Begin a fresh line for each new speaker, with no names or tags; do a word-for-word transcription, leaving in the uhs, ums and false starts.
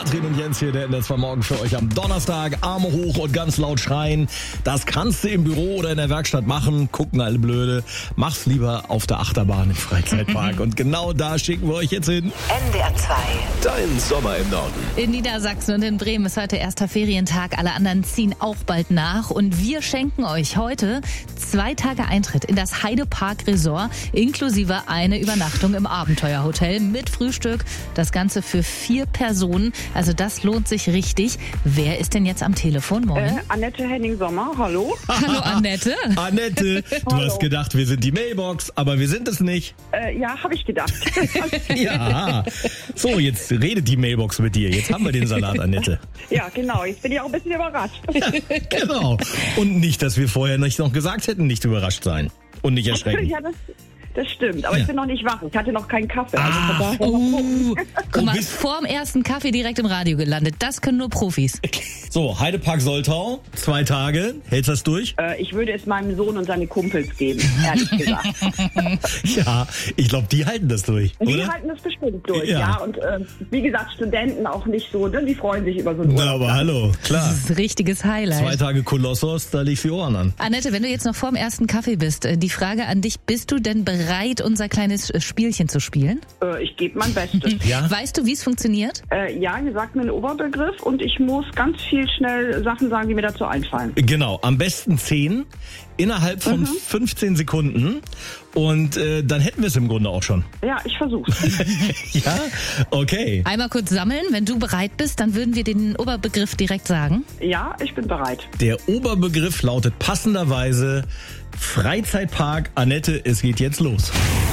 Katrin und Jens hier, der in der zwei Morgen für euch am Donnerstag. Arme hoch und ganz laut schreien. Das kannst du im Büro oder in der Werkstatt machen. Gucken alle blöde. Mach's lieber auf der Achterbahn im Freizeitpark. Und genau da schicken wir euch jetzt hin.
N D R zwei.
Dein Sommer im Norden.
In Niedersachsen und in Bremen ist heute erster Ferientag. Alle anderen ziehen auch bald nach. Und wir schenken euch heute zwei Tage Eintritt in das Heidepark Resort, inklusive eine Übernachtung im Abenteuerhotel mit Frühstück. Das Ganze für vier Personen. Also das lohnt sich richtig. Wer ist denn jetzt am Telefon? Moin.
Äh, Annette Henning-Sommer, hallo.
Hallo Annette.
Annette, du
Hallo.
hast gedacht, wir sind die Mailbox, aber wir sind es nicht.
Äh, ja, habe ich gedacht.
Ja. So, jetzt redet die Mailbox mit dir. Jetzt haben wir den Salat, Annette.
Ja, genau. Jetzt bin ich auch ein bisschen überrascht.
Genau. Und nicht, dass wir vorher nicht noch gesagt hätten, nicht überrascht sein. Und nicht erschrecken.
Ja, das, das stimmt. Aber
Ja.
ich bin noch nicht wach. Ich hatte noch keinen Kaffee.
Ah,
Also von daher mal
Uh,
gucken.
guck mal,
bist-
vorm ersten Kaffee direkt im Radio gelandet. Das können nur Profis.
So, Heidepark Soltau, zwei Tage. Hältst du das durch?
Äh, ich würde es meinem Sohn und seine Kumpels geben, ehrlich gesagt.
Ja, ich glaube, die halten das durch,
Die
oder?
halten das bestimmt durch,
Ja.
ja. Und äh, wie gesagt, Studenten auch nicht so. Ne? Die freuen sich über so einen
Na,
Urlaub.
aber hallo, klar.
Das ist ein richtiges Highlight.
Zwei Tage Kolossos, da liegst die Ohren an.
Annette, wenn du jetzt noch vorm ersten Kaffee bist, äh, die Frage an dich, bist du denn bereit, unser kleines äh, Spielchen zu spielen?
Äh, ich gebe mein Bestes.
Ja?
Weißt du, wie es funktioniert?
äh, ja, ihr sagt mir einen Oberbegriff und ich muss ganz viel schnell Sachen sagen, die mir dazu einfallen.
Genau, am besten zehn innerhalb von fünfzehn Sekunden und äh, dann hätten wir es im Grunde auch schon.
Ja, ich versuch's.
Ja? Okay.
Einmal kurz sammeln. Wenn du bereit bist, dann würden wir den Oberbegriff direkt sagen.
Ja, ich bin bereit.
Der Oberbegriff lautet passenderweise Freizeitpark. Annette, es geht jetzt los.